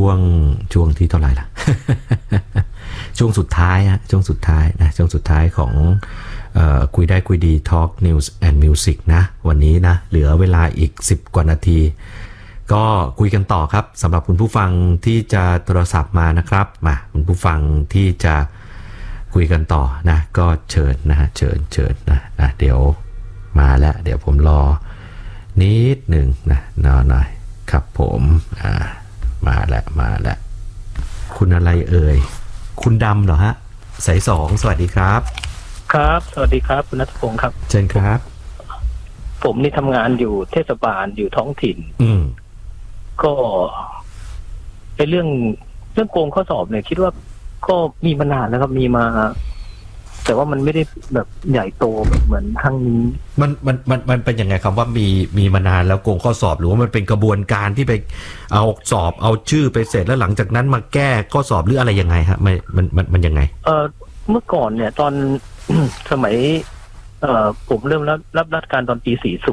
ช่วงที่เท่าไหร่ล่ะ ช่วงสุดท้ายฮะช่วงสุดท้ายของคุยได้คุยดี Talk News and Music นะวันนี้นะเหลือเวลาอีก10กว่านาทีก็คุยกันต่อครับสำหรับคุณผู้ฟังที่จะโทรศัพท์มานะครับมาคุณผู้ฟังที่จะคุยกันต่อนะก็เชิญนะฮะเชิญนะเดี๋ยวมาแล้วเดี๋ยวผมรอนิดหนึ่งนะหน่อยครับผมมาแล้วคุณอะไรเอ่ยคุณดำเหรอฮะสาย2สวัสดีครับครับสวัสดีครับคุณณัฐพงศ์ครับเชิญครับผมนี่ทำงานอยู่เทศบาลอยู่ท้องถิ่นก็เป็นเรื่องโกงข้อสอบเนี่ยคิดว่าก็มีมานานแล้วครับมีมาแต่ว่ามันไม่ได้แบบใหญ่โตแบบเหมือนครั้งนี้มันเป็นยังไงคำว่ามีมานานแล้วโกงข้อสอบหรือว่ามันเป็นกระบวนการที่ไปเอาสอบเอาชื่อไปเสร็จแล้วหลังจากนั้นมาแก้ข้อสอบหรืออะไรยังไงฮะมันยังไงเมื่อก่อนเนี่ยตอน สมัยผมเริ่มรับราชการตอนปี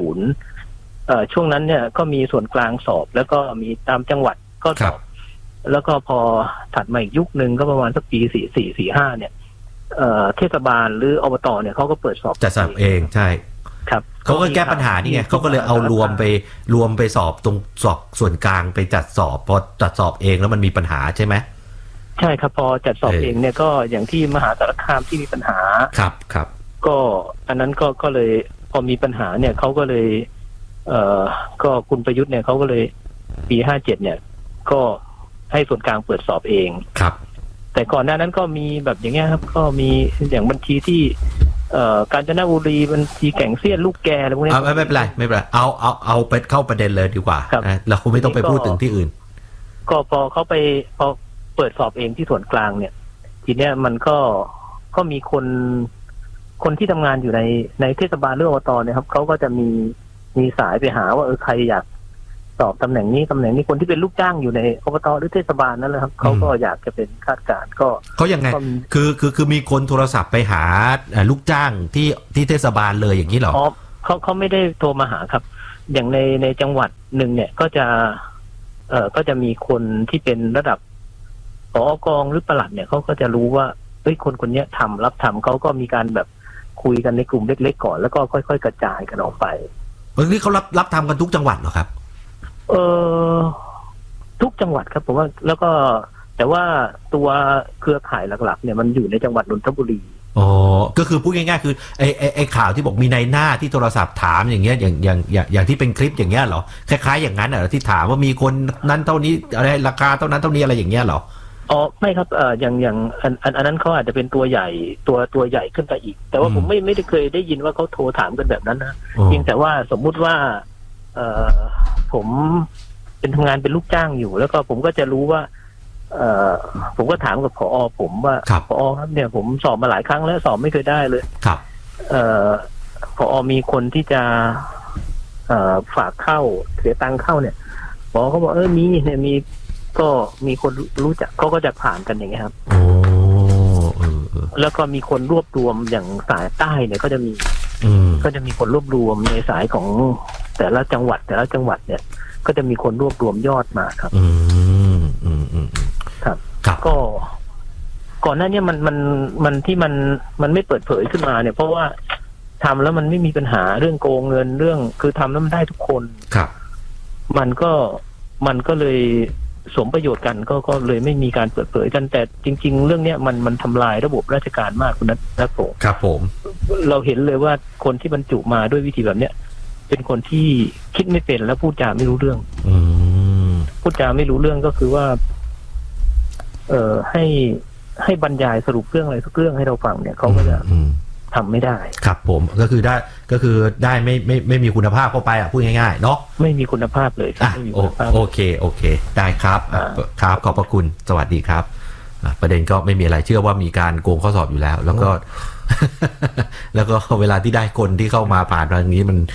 40ช่วงนั้นเนี่ยก็มีส่วนกลางสอบแล้วก็มีตามจังหวัดก็สอบแล้วก็พอถัดมาอีกยุคนึงก็ประมาณสักปี44-45เนี่ยเทศบาลหรืออบตเนี่ยเขาก็เปิดสอบจัดสอบเองใช่ครับเขาก็แก้ปัญหานี่ไงเขาก็เลยเอารวมไปสอบตรงสอบส่วนกลางไปจัดสอบพอจัดสอบเองแล้วมันมีปัญหาใช่ไหมใช่ครับพอจัดสอบเองเนี่ยก็อย่างที่มหาสารคามที่มีปัญหาครับก็อันนั้นก็เลยพอมีปัญหาเนี่ยเขาก็เลยก็คุณประยุทธ์เนี่ยเขาก็เลยปี57เนี่ยก็ให้ส่วนกลางเปิดสอบเองครับแต่ก่อนหน้านั้นก็มีแบบอย่างเงี้ยครับก็มีอย่างบัญชีที่กาญจนบุรีบัญชีแก่งเซียนลูกแกอะไรพวกนี้ไม่เป็นไรเอาไปเข้าประเด็นเลยดีกว่าเราคงไม่ต้องไปพูดถึงที่อื่นก็พอเปิดสอบเองที่ส่วนกลางเนี่ยทีเนี้ยมันก็มีคนที่ทำงานอยู่ในเทศบาลหรืออบตเนี่ยครับเขาก็จะมีสายไปหาว่าใครอยากสอบตำแหน่งนี้คนที่เป็นลูกจ้างอยู่ในอบตหรือเทศบาลนั่นแหละครับเขาก็อยากจะเป็นข้าราชการก็เขายังไงคือมีคนโทรศัพท์ไปหาลูกจ้างที่เทศบาลเลยอย่างนี้หรอเขาไม่ได้โทรมาหาครับอย่างในจังหวัดหนึ่งเนี่ยก็จะมีคนที่เป็นระดับผอกองหรือปลัดเนี่ยเขาก็จะรู้ว่าคนนี้รับทำเขาก็มีการแบบคุยกันในกลุ่มเล็กๆก่อนแล้วก็ค่อยๆกระจายกันออกไปนี่เขารับทำกันทุกจังหวัดเหรอครับทุกจังหวัดครับผมว่าแล้วก็แต่ว่าตัวเครือข่ายหลักๆเนี่ยมันอยู่ในจังหวัดนนทบุรีอ๋อก็คือพูดง่ายๆคือไอ้ข่าวที่บอกมีนายหน้าที่โทรศัพท์ถามอย่างเงี้ยอย่างที่เป็นคลิปอย่างเงี้ยเหรอคล้ายๆอย่างนั้นเหรอที่ถามว่ามีคนนั้นเท่านี้อะไรราคาเท่านั้นเท่านี้อะไรอย่างเงี้ยเหรออ๋อไม่ครับอย่างอันนั้นเขาอาจจะเป็นตัวใหญ่ตัวใหญ่ขึ้นไปอีกแต่ว่าผมไม่ได้เคยได้ยินว่าเขาโทรถามกันแบบนั้นนะเพียงแต่ว่าสมมุติว่าผมเป็นทำงานเป็นลูกจ้างอยู่แล้วก็ผมก็จะรู้ว่าผมก็ถามกับผอ.ผมว่าผอ.ครับเนี่ยผมสอบมาหลายครั้งแล้วสอบไม่เคยได้เลยครับผอ.มีคนที่จะฝากเข้าเสียตังค์เข้าเนี่ยผอ.เขาบอกมีเนี่ยก็มีคนรู้จักเขาก็จะผ่านกันอย่างเงี้ยครับแล้วก็มีคนรวบรวมอย่างสายใต้เนี่ยก็จะมีคนรวบรวมในสายของแต่ละจังหวัดเนี่ยก็จะมีคนรวบรวมยอดมาครับครับก็ก่อนหน้านี้มันที่มันไม่เปิดเผยขึ้นมาเนี่ยเพราะว่าทำแล้วมันไม่มีปัญหาเรื่องโกงเงินเรื่องคือทำแล้วมันได้ทุกคนครับมันก็เลยสมประโยชน์กันก็เลยไม่มีการเปิดเผยกันแต่จริงๆเรื่องเนี้ยมันทำลายระบบราชการมากคุณนัทพงศ์ครับผมเราเห็นเลยว่าคนที่บรรจุมาด้วยวิธีแบบเนี้ยเป็นคนที่คิดไม่เป็นแล้วพูดจาไม่รู้เรื่องพูดจาไม่รู้เรื่องก็คือว่าให้บรรยายสรุปเรื่องอะไรสักเรื่องให้เราฟังเนี่ยเขาก็จะทำไม่ได้ครับผมก็คือได้ไม่มีคุณภาพเข้าไปพูดง่ายๆเนาะไม่มีคุณภาพเลยโอเคได้ครับครับขอบพระคุณสวัสดีครับประเด็นก็ไม่มีอะไรเชื่อว่ามีการโกงข้อสอบอยู่แล้วแล้วก็เวลาที่ได้คนที่เข้ามาผ่านทางนี้มัน